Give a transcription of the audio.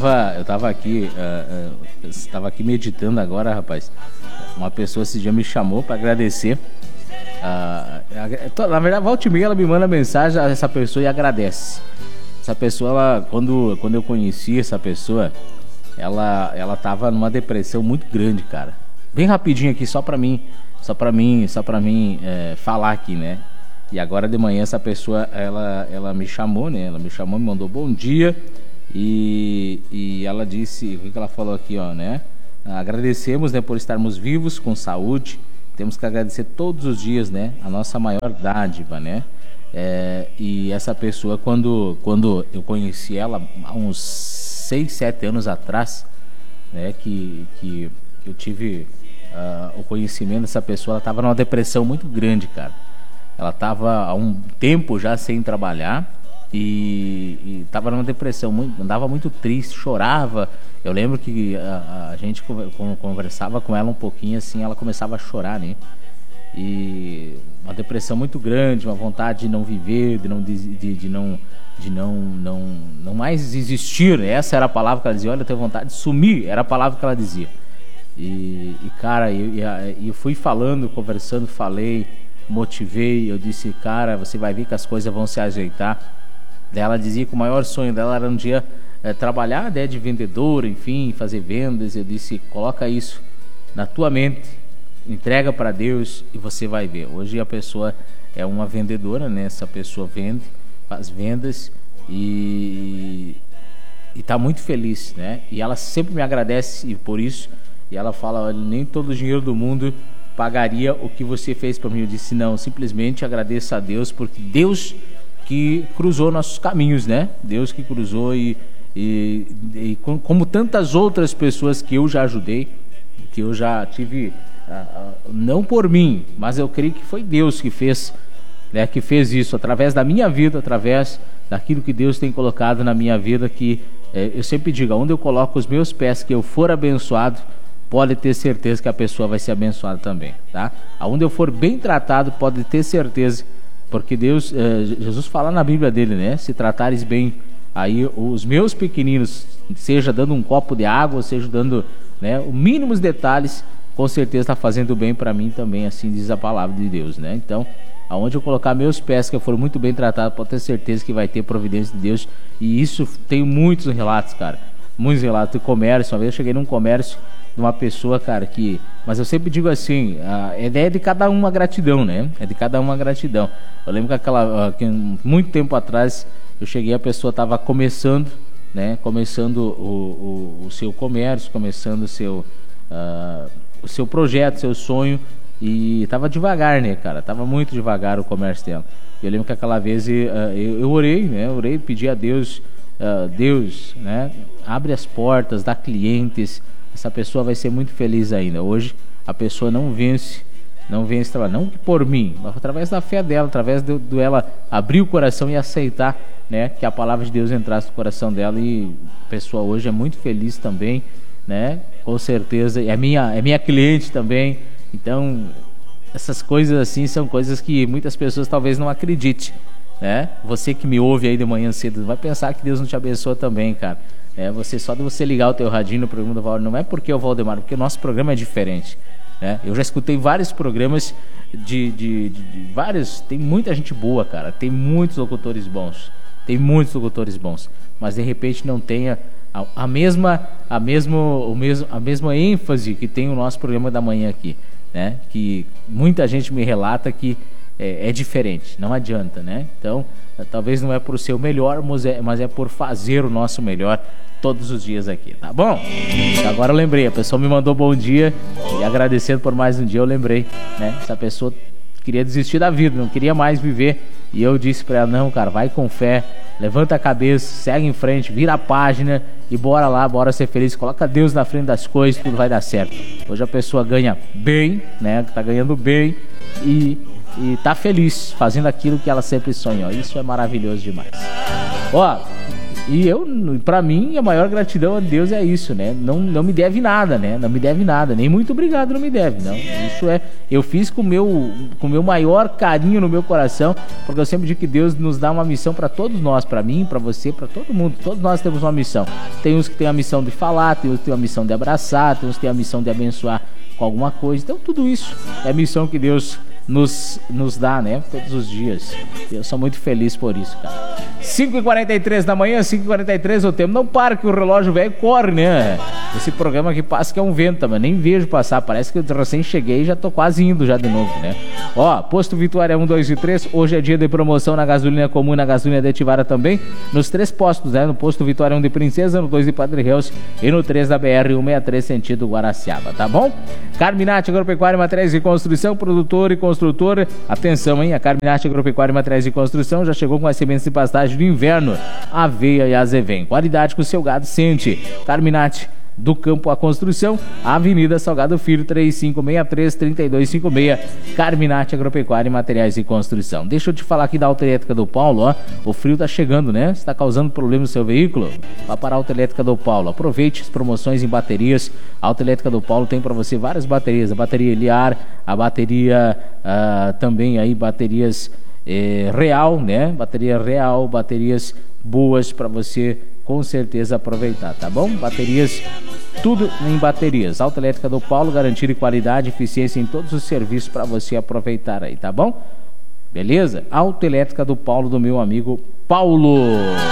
tava aqui, estava aqui meditando agora, rapaz. Uma pessoa esse dia me chamou para agradecer. Na verdade, volta e meia ela me manda mensagem a essa pessoa e agradece. Essa pessoa, quando eu conheci essa pessoa, ela tava numa depressão muito grande, cara. Bem rapidinho aqui, só pra mim falar aqui, né? E agora de manhã essa pessoa, ela me chamou, né? Ela me chamou, me mandou bom dia e ela disse, o que ela falou aqui, ó, né? Agradecemos, né, por estarmos vivos, com saúde. Temos que agradecer todos os dias, né? A nossa maior dádiva, né? E essa pessoa, quando eu conheci ela há uns 6, 7 anos atrás, né? Que eu tive o conhecimento dessa pessoa, ela estava numa depressão muito grande, cara. Ela estava há um tempo já sem trabalhar e estava numa depressão, andava muito triste, chorava. Eu lembro que a gente conversava com ela um pouquinho assim, ela começava a chorar, né? E uma depressão muito grande, uma vontade de não viver, de não mais existir. Essa era a palavra que ela dizia. Olha, eu tenho vontade de sumir, era a palavra que ela dizia. E cara, eu fui falando, conversando, falei, motivei, eu disse, cara, você vai ver que as coisas vão se ajeitar. Daí ela dizia que o maior sonho dela era um dia trabalhar, né, de vendedora, enfim, fazer vendas. Eu disse, coloca isso na tua mente, entrega para Deus e você vai ver. Hoje a pessoa é uma vendedora, né? Essa pessoa vende, faz vendas e está muito feliz, né? E ela sempre me agradece e por isso, e ela fala, olha, nem todo o dinheiro do mundo pagaria o que você fez para mim. Eu disse, não, simplesmente agradeço a Deus, porque Deus que cruzou nossos caminhos, né? Deus que cruzou e como tantas outras pessoas que eu já ajudei, que eu já tive, não por mim, mas eu creio que foi Deus que fez, né? Que fez isso através da minha vida, através daquilo que Deus tem colocado na minha vida, que eu sempre digo, onde eu coloco os meus pés, que eu for abençoado, pode ter certeza que a pessoa vai ser abençoada também, tá? Aonde eu for bem tratado, pode ter certeza, porque Deus, Jesus fala na Bíblia dele, né? Se tratares bem aí os meus pequeninos, seja dando um copo de água, seja dando, né, os mínimos detalhes, com certeza está fazendo bem para mim também, assim diz a palavra de Deus, né? Então, aonde eu colocar meus pés, que eu for muito bem tratado, pode ter certeza que vai ter providência de Deus. E isso tem muitos relatos, cara, muitos relatos de comércio. Uma vez eu cheguei num comércio de uma pessoa, cara, mas eu sempre digo assim, a ideia é de cada uma gratidão, né? É de cada uma gratidão. Eu lembro que muito tempo atrás eu cheguei, a pessoa estava começando, né? Começando o seu comércio, começando o seu projeto, seu sonho, e estava devagar, né, cara? Tava muito devagar o comércio dela. Eu lembro que aquela vez eu orei, né? Orei, pedi a Deus, Deus, né? Abre as portas, dá clientes. Essa pessoa vai ser muito feliz ainda. Hoje a pessoa não vence trabalho, não por mim, mas através da fé dela, através do ela abrir o coração e aceitar, né, que a palavra de Deus entrasse no coração dela. E a pessoa hoje é muito feliz também, né? Com certeza, é minha cliente também. Então, essas coisas assim são coisas que muitas pessoas talvez não acreditem, né? Você que me ouve aí de manhã cedo, vai pensar que Deus não te abençoa também, cara. Só de você ligar o teu radinho no programa do Valdemar, não é porque é o Valdemar, porque o nosso programa é diferente, né? Eu já escutei vários programas de vários, tem muita gente boa, cara, tem muitos locutores bons, mas de repente não tenha a mesma ênfase que tem o nosso programa da manhã aqui, né? Que muita gente me relata que é diferente, não adianta, né? Então, talvez não é por ser o melhor, mas é por fazer o nosso melhor todos os dias aqui, tá bom? Agora eu lembrei, a pessoa me mandou bom dia e agradecendo por mais um dia, eu lembrei, né? Essa pessoa queria desistir da vida, não queria mais viver, e eu disse pra ela, não, cara, vai com fé, levanta a cabeça, segue em frente, vira a página e bora lá, bora ser feliz, coloca Deus na frente das coisas, tudo vai dar certo. Hoje a pessoa ganha bem, né? Tá ganhando bem e tá feliz fazendo aquilo que ela sempre sonhou. Isso é maravilhoso demais. Ó, E pra mim, a maior gratidão a Deus é isso, né? Não me deve nada, né? Não me deve nada, nem muito obrigado não me deve, não. Isso eu fiz com o meu maior carinho no meu coração, porque eu sempre digo que Deus nos dá uma missão para todos nós, para mim, para você, para todo mundo. Todos nós temos uma missão. Tem uns que tem a missão de falar, tem uns que tem a missão de abraçar, tem uns que tem a missão de abençoar com alguma coisa. Então tudo isso é a missão que Deus nos dá, né? Todos os dias. Eu sou muito feliz por isso, cara. 5h43 da manhã, 5h43 o tempo. Não para que o relógio velho corre, né? Esse programa que passa que é um vento, mas nem vejo passar. Parece que eu recém cheguei e já tô quase indo já de novo, né? Ó, Posto Vitória 1, 2 e 3. Hoje é dia de promoção na gasolina comum e na gasolina aditivada também. Nos 3 postos, né? No Posto Vitória 1 de Princesa, no 2 de Padre Reus e no 3 da BR 163, sentido Guaraciaba, tá bom? Carminati Agropecuária, Materiais de Construção, produtor e construtor. Atenção, hein? A Carminati Agropecuária, Materiais de Construção já chegou com as sementes de pastagem do inverno, aveia e azevém. Qualidade que o seu gado sente. Carminati, do campo à construção, Avenida Salgado Filho, 3563-3256, Carminati Agropecuária e Materiais de Construção. Deixa eu te falar aqui da Autoelétrica do Paulo, ó. O frio tá chegando, né? Está causando problema no seu veículo? Vá para a Autoelétrica do Paulo. Aproveite as promoções em baterias. A Autoelétrica do Paulo tem para você várias baterias. A bateria Eliar, a bateria também aí baterias real, né? Bateria real, baterias boas para você com certeza aproveitar, tá bom? Baterias, tudo em baterias. Autoelétrica do Paulo, garantir qualidade e eficiência em todos os serviços para você aproveitar aí, tá bom? Beleza? Autoelétrica do Paulo, do meu amigo Paulo.